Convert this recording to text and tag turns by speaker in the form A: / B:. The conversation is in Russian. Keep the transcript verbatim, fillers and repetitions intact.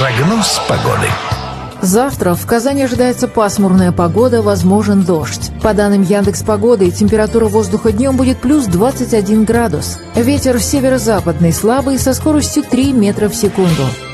A: Прогноз погоды.
B: Завтра в Казани ожидается пасмурная погода, возможен дождь. По данным Яндекс.Погоды, температура воздуха днем будет плюс двадцать один градус. Ветер северо-западный слабый со скоростью три метра в секунду.